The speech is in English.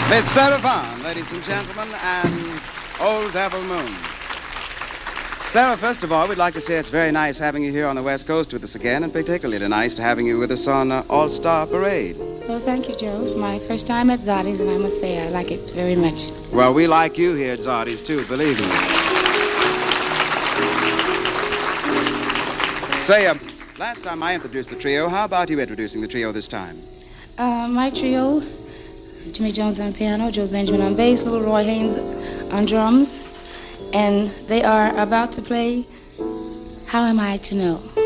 Miss Sarah Vaughan, ladies and gentlemen, and Old Devil Moon. Sarah, first of all, we'd like to say it's very nice having you here on the West Coast with us again, and particularly nice having you with us on All-Star Parade. Well, thank you, Joe. It's my first time at Zotti's, and I must say I like it very much. Well, we like you here at Zotti's, too, believe me. Say, last time I introduced the trio. How about you introducing the trio this time? My trio, Jimmy Jones on piano, Joe Benjamin on bass, little Roy Haynes on drums, and they are about to play How Am I to Know?